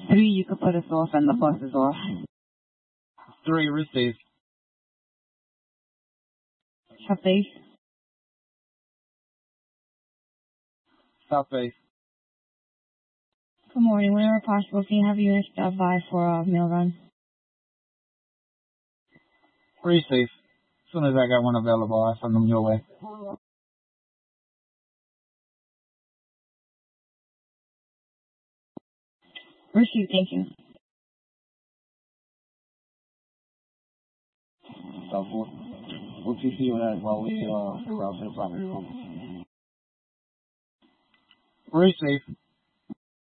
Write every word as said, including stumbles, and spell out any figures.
Three, you can put us off and the bus is off. Three, receive. South base. South base. Good morning. Whenever possible, can you have units stop by for a mail run? Receive. As soon as I got one available, I'll send them your way. Receive, thank you. So we'll, we'll see you on that while we uh, route to the property. Receive.